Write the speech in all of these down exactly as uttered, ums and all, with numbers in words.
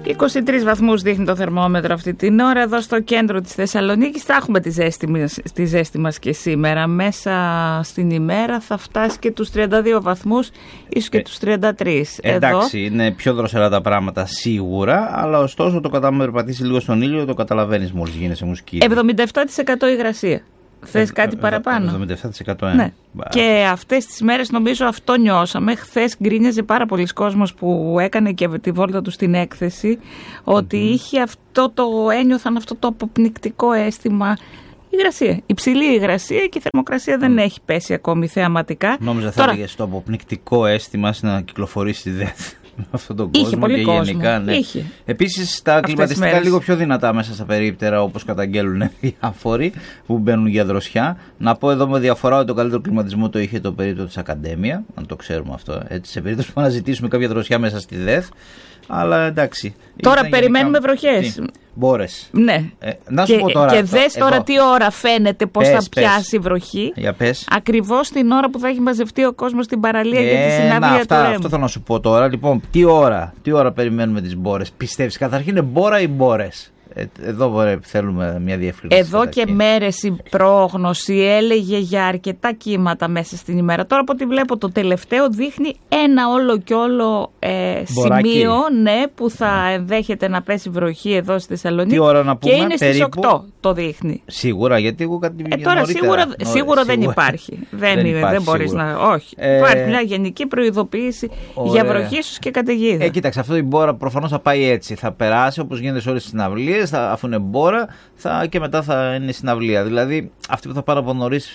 είκοσι τρεις βαθμούς δείχνει το θερμόμετρο αυτή την ώρα εδώ στο κέντρο της Θεσσαλονίκης. Θα έχουμε τη ζέστη μας, τη ζέστη μας και σήμερα. Μέσα στην ημέρα θα φτάσει και τους τριάντα δύο βαθμούς, ίσως και ε, τους τριάντα τρεις. Εντάξει, εδώ. Είναι πιο δροσερά τα πράγματα σίγουρα, αλλά ωστόσο το κατά με πατήσει λίγο στον ήλιο το καταλαβαίνεις μόλις γίνεσαι μουσική. εβδομήντα επτά τοις εκατό υγρασία. Θες κάτι παραπάνω? εβδομήντα επτά τοις εκατό, ε. Ναι. Και αυτές τις μέρες νομίζω αυτό νιώσαμε. Χθες γκρίνιαζε πάρα πολλοί κόσμος που έκανε και τη βόλτα του στην έκθεση ότι mm-hmm. είχε αυτό το, ένιωθαν αυτό το αποπνικτικό αίσθημα. Υγρασία. Υψηλή υγρασία και η θερμοκρασία mm. δεν έχει πέσει ακόμη θεαματικά. Νόμιζα θα έλεγες το αποπνικτικό αίσθημα να κυκλοφορήσει τη ΔΕΘ. αυτόν τον κόσμο. Είχε πολύ και κόσμο. γενικά, ναι. Είχε. Επίσης τα κλιματιστικά λίγο πιο δυνατά μέσα στα περίπτερα, όπως καταγγέλουν διάφοροι που μπαίνουν για δροσιά. Να πω εδώ με διαφορά ότι το καλύτερο κλιματισμό το είχε το περίπτωρο της Ακαδέμια, αν το ξέρουμε αυτό. Έτσι, σε περίπτωση που αναζητήσουμε κάποια δροσιά μέσα στη ΔΕΘ. Αλλά εντάξει. Τώρα περιμένουμε γενικά... βροχές. Μπόρες. Ναι. Ε, να σου και, πω τώρα. Και δες τώρα εδώ. Τι ώρα φαίνεται πως πες, θα πες. πιάσει η βροχή. Για πες. Ακριβώς την ώρα που θα έχει μαζευτεί ο κόσμος στην παραλία ε, για τη συναυλία να, αυτά, του Ρέμου. Αυτό θέλω να σου πω τώρα. Λοιπόν, τι ώρα, τι ώρα περιμένουμε τις μπόρες? Πιστεύεις καταρχήν είναι μπόρα ή μπόρες? Ε, εδώ μπορεί, θέλουμε μια διευκρίνηση. Εδώ και μέρες η πρόγνωση έλεγε για αρκετά κύματα μέσα στην ημέρα. Τώρα από ό,τι βλέπω το τελευταίο δείχνει ένα όλο και όλο ε, σημείο, ναι, που θα ενδέχεται να πέσει βροχή εδώ στη Θεσσαλονίκη. Τι ώρα να πούμε? Και είναι στις οκτώ το δείχνει. Σίγουρα, γιατί εγώ κάτι ε, τώρα σίγουρα, σίγουρα, σίγουρα δεν υπάρχει. Δεν, δεν, υπάρχει, δεν μπορείς να... Όχι. Ε, υπάρχει μια γενική προειδοποίηση ωραία. Για βροχή, ίσως και καταιγίδα. Ε, κοίταξε, αυτό η μπόρα προφανώς θα πάει έτσι. Θα περάσει όπως γίνεται σε όλες τις συναυλίες. Θα, αφού είναι μπόρα θα, και μετά θα είναι συναυλία. Δηλαδή αυτοί που θα πάρουν από νωρίς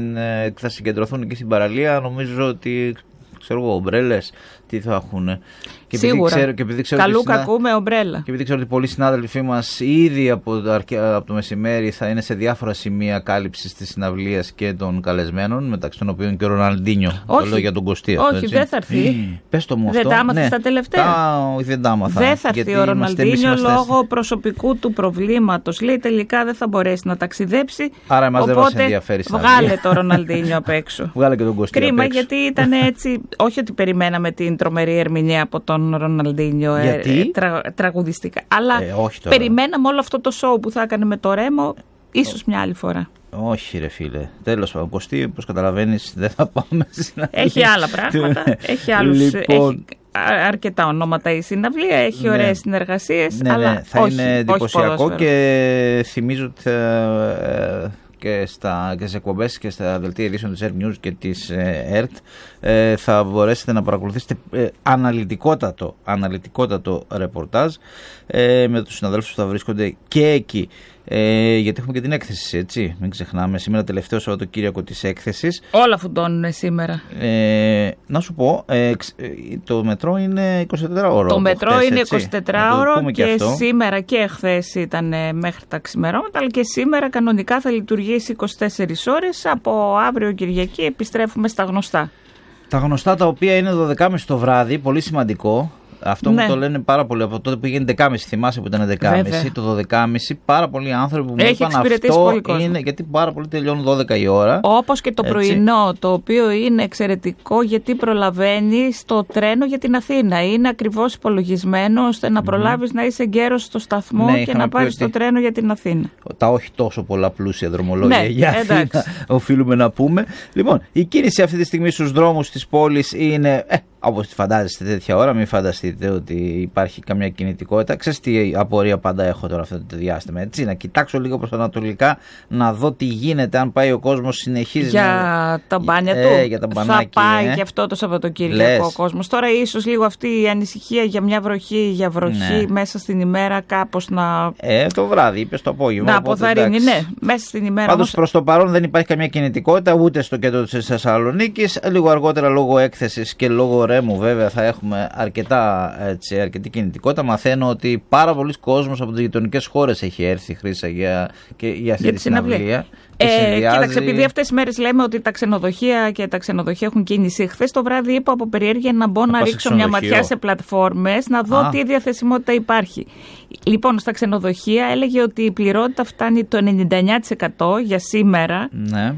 θα συγκεντρωθούν εκεί στην παραλία, νομίζω ότι ξέρω εγώ, ομπρέλες, τι θα έχουν. Και σίγουρα. Ξέρω, και επειδή ξέρω καλού συνα... κακού με ομπρέλα. Και επειδή ξέρω ότι πολλοί συνάδελφοί μας ήδη από το, από το μεσημέρι θα είναι σε διάφορα σημεία κάλυψης της συναυλίας και των καλεσμένων, μεταξύ των οποίων και ο Ροναλντίνιο. Όχι, το λέω για τον Κωστή. όχι αυτό, δεν θα έρθει. Πες το μου δεν αυτό. τα άμαθες ναι. τα τελευταία. Τα... δεν τα άμαθα. Δεν θα έρθει ο Ροναλντίνιο λόγω προσωπικού του προβλήματος. Λέει τελικά δεν θα μπορέσει να ταξιδέψει. Άρα εμάς δεν μας ενδιαφέρει. Βγάλε το Ροναλντίνιο απ' έξω. Βγάλε και τον Κωστή. Κρίμα γιατί ήταν έτσι. Όχι ότι περιμέναμε την τρομερή ερμηνεία από τον Ροναλντίνιο ε, τρα, τραγουδιστικά. Αλλά ε, περιμέναμε όλο αυτό το σοου που θα έκανε με το Ρέμο, ίσως μια άλλη φορά. Όχι ρε φίλε, τέλος πάντων, Κωστή, όπως καταλαβαίνεις δεν θα πάμε συναυλία. Έχει άλλα πράγματα, έχει άλλους, λοιπόν... έχει αρκετά ονόματα η συναυλία, έχει ναι. ωραίες συνεργασίες, ναι, αλλά ναι, θα όχι, είναι εντυπωσιακό και θυμίζω ότι θα... Ε, και, στα, και στις εκπομπές και στα δελτία ειδήσεων της Air News και της ε, ΕΡΤ ε, θα μπορέσετε να παρακολουθήσετε ε, αναλυτικότατο, αναλυτικότατο ρεπορτάζ ε, με τους συναδέλφους που θα βρίσκονται και εκεί. Ε, γιατί έχουμε και την έκθεση, έτσι. Μην ξεχνάμε. Σήμερα τελευταίο Σαββατοκύριακο της έκθεσης. Όλα φουντώνουν σήμερα. Ε, να σου πω, ε, το μετρό είναι εικοσιτετράωρο. Το μετρό χθες, είναι έτσι. εικοσιτετράωρο και, και σήμερα και χθες ήταν μέχρι τα ξημερώματα, αλλά και σήμερα κανονικά θα λειτουργήσει είκοσι τέσσερις ώρες. Από αύριο Κυριακή επιστρέφουμε στα γνωστά. Τα γνωστά τα οποία είναι δώδεκα και μισή το βράδυ, πολύ σημαντικό. Αυτό ναι. μου το λένε πάρα πολύ από τότε που έγινε δέκα και μισή. Θυμάσαι που ήταν δέκα και μισή, το δώδεκα και μισή. Πάρα πολλοί άνθρωποι που μου έχει είπαν αυτό είναι γιατί πάρα πολλοί τελειώνουν δώδεκα η ώρα. Όπως και το έτσι. Πρωινό, το οποίο είναι εξαιρετικό γιατί προλαβαίνει στο τρένο για την Αθήνα. Είναι ακριβώς υπολογισμένο ώστε να προλάβεις mm. να είσαι γέρος στο σταθμό ναι, και να πάρεις ότι... το τρένο για την Αθήνα. Τα όχι τόσο πολλά πλούσια δρομολόγια ναι, για Αθήνα, οφείλουμε να πούμε. Λοιπόν, η κίνηση αυτή τη στιγμή στους δρόμους της πόλης είναι. Ε, όπως τη φαντάζεστε τέτοια ώρα, μην φανταστείτε ότι υπάρχει καμιά κινητικότητα. Ξέρεις τι απορία πάντα έχω τώρα αυτό το διάστημα, έτσι, να κοιτάξω λίγο προς τα ανατολικά, να δω τι γίνεται, αν πάει ο κόσμος συνεχίζει για να... τα μπάνια ε, του, για τα μπανάκι, θα πάει ε. και αυτό το Σαββατοκύριακο ο κόσμος. Τώρα ίσως λίγο αυτή η ανησυχία για μια βροχή, για βροχή ναι. μέσα στην ημέρα κάπως να... Ε, το βράδυ, είπες το απόγευμα. Να αποθαρρύνει, ναι, μέσα στην ημέρα. Πάντως όμως... προς το παρόν δεν υπάρχει καμία κινητικότητα ούτε στο κέντρο της Θεσσαλονίκης. Λίγο αργότερα λόγω έκθεσης και λόγω Ρέμου βέβαια θα έχουμε αρκετά, έτσι, αρκετή κινητικότητα. Μαθαίνω ότι πάρα πολλοί κόσμος από τις γειτονικές χώρες έχει έρθει, Χρύσα, για, και, για αυτή για τη συναυλία. Ε, συνδυάζει... Κοίταξε, επειδή αυτές τις μέρες λέμε ότι τα ξενοδοχεία και τα ξενοδοχεία έχουν κίνηση. Χθες το βράδυ είπα από περιέργεια να μπω να, να ρίξω μια ματιά σε πλατφόρμες, να δω Α. τι διαθεσιμότητα υπάρχει. Λοιπόν, στα ξενοδοχεία έλεγε ότι η πληρότητα φτάνει το ενενήντα εννέα τοις εκατό για σήμερα. Ναι.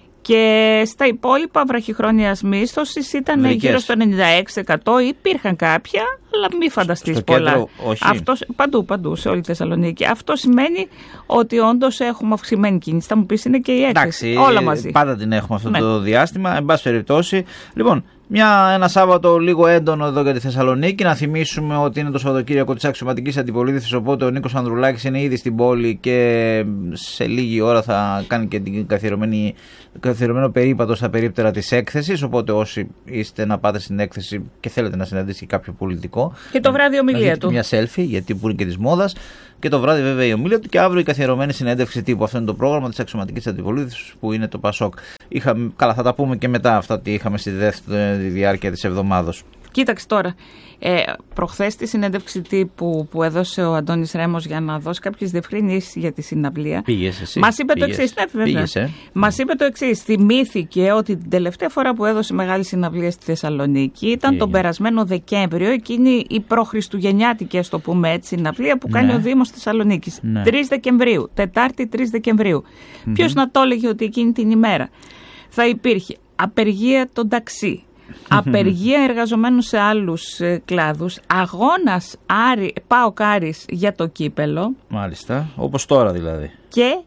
Και στα υπόλοιπα βραχυχρόνιας μίσθωσης ήταν Βρικές. γύρω στο ενενήντα έξι τοις εκατό. Υπήρχαν κάποια, αλλά μην φανταστείς πολλά. Κέντρο, όχι. Αυτός, παντού, παντού, σε όλη τη Θεσσαλονίκη. Αυτό σημαίνει ότι όντως έχουμε αυξημένη κίνηση. Θα μου πεις είναι και η έκθεση. Εντάξει, όλα μαζί. Πάντα την έχουμε αυτό ναι. το διάστημα. Εν πάση περιπτώσει. Λοιπόν, μια, ένα Σάββατο λίγο έντονο εδώ για τη Θεσσαλονίκη. Να θυμίσουμε ότι είναι το Σαββατοκύριακο της αξιωματικής αντιπολίτευσης. Οπότε ο Νίκος Ανδρουλάκης είναι ήδη στην πόλη και σε λίγη ώρα θα κάνει και την καθιερωμένο περίπατο στα περίπτερα της έκθεσης. Οπότε όσοι είστε να πάτε στην έκθεση και θέλετε να συναντήσετε κάποιο πολιτικό. Και το βράδυ ομιλία να του. Μια selfie, γιατί που είναι και της μόδας. Και το βράδυ βέβαια η ομιλία του και αύριο η καθιερωμένη συνέντευξη τύπου. Αυτό είναι το πρόγραμμα της αξιωματικής αντιπολίτευσης που είναι το ΠΑΣΟΚ. Είχαμε, καλά, θα τα πούμε και μετά αυτά τι είχαμε στη δεύτερη διάρκεια της εβδομάδος. Κοίταξε τώρα. Ε, προχθές τη συνέντευξη τύπου που έδωσε ο Αντώνης Ρέμος για να δώσει κάποιες διευκρινήσεις για τη συναυλία. Πήγες εσύ. Μας είπε πήγες, το εξής. Ναι, πήγες, ε. Μας είπε το εξής. Θυμήθηκε ότι την τελευταία φορά που έδωσε μεγάλη συναυλία στη Θεσσαλονίκη ήταν Πήγε. τον περασμένο Δεκέμβριο, εκείνη η προχριστουγεννιάτικη, ας το πούμε έτσι, συναυλία που κάνει ναι. ο Δήμος Θεσσαλονίκης. Ναι. τρεις Δεκεμβρίου, Τετάρτη τρεις Δεκεμβρίου. Mm-hmm. Ποιος να το έλεγε ότι εκείνη την ημέρα θα υπήρχε απεργία των ταξί. Απεργία εργαζομένων σε άλλους ε, κλάδους, αγώνας Άρη, ΠΑΟΚ Άρης για το κύπελο. Μάλιστα, όπως τώρα δηλαδή. Και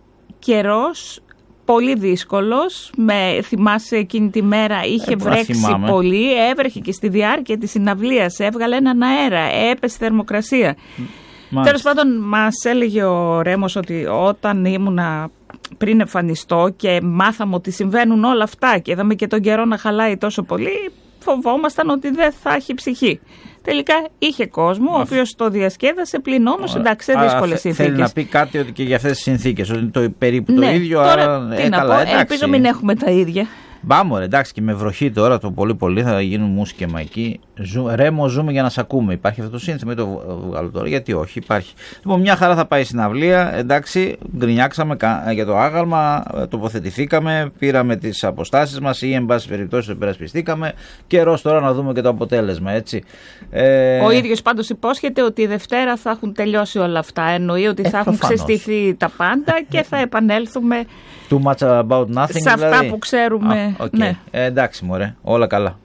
καιρός πολύ δύσκολος, με, θυμάσαι εκείνη τη μέρα είχε ε, βρέξει θυμάμαι. πολύ, έβρεχε και στη διάρκεια της συναυλίας, έβγαλε έναν αέρα, έπεσε θερμοκρασία. Τέλος πάντων μας έλεγε ο Ρέμος ότι όταν ήμουνα πριν εμφανιστώ και μάθαμε ότι συμβαίνουν όλα αυτά και είδαμε και τον καιρό να χαλάει τόσο πολύ, φοβόμασταν ότι δεν θα έχει ψυχή. Τελικά είχε κόσμο, ο οποίος το διασκέδασε, πλην όμως εντάξει σε δύσκολες συνθήκες. Θέλει να πει κάτι ότι και για αυτές τις συνθήκες, ότι είναι το περίπου ναι, το ίδιο, τώρα, άρα τι ε, να καλά, πω, εντάξει. Ελπίζω μην έχουμε τα ίδια. Μπάμω, εντάξει, και με βροχή τώρα το πολύ πολύ θα γίνουν μουσική και μαϊκοί. Ζου, Ρέμο, ζούμε για να σ' ακούμε. Υπάρχει αυτό το σύνθημα, μην το βγάλω τώρα, γιατί όχι, υπάρχει. Λοιπόν, μια χαρά θα πάει η συναυλία. Εντάξει, γκρινιάξαμε για το άγαλμα, τοποθετηθήκαμε, πήραμε τις αποστάσεις μας ή εν πάση περιπτώσει το υπερασπιστήκαμε. Καιρός τώρα να δούμε και το αποτέλεσμα, έτσι. Ε... Ο ίδιος πάντως υπόσχεται ότι η Δευτέρα θα έχουν τελειώσει όλα αυτά. Εννοεί ότι θα ε, έχουν ξεστηθεί τα πάντα και θα επανέλθουμε Too much about nothing, σε αυτά δηλαδή. που ξέρουμε. Ah, okay. Ναι. ε, εντάξει, μωρέ, όλα καλά.